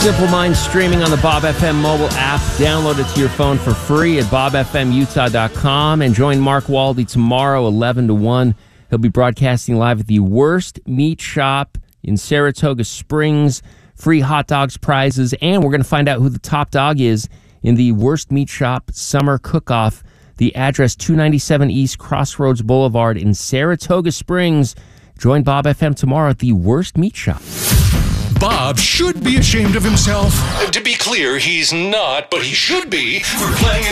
Simple Minds streaming on the Bob FM mobile app. Download it to your phone for free at bobfmutah.com. And join Mark Waldy tomorrow, 11 to 1. He'll be broadcasting live at the Worst Meat Shop in Saratoga Springs. Free hot dogs, prizes, and we're going to find out who the top dog is in the Worst Meat Shop Summer Cook-Off. The address, 297 East Crossroads Boulevard in Saratoga Springs. Join Bob FM tomorrow at the Worst Meat Shop. Bob should be ashamed of himself. To be clear, he's not, but he should be for playing an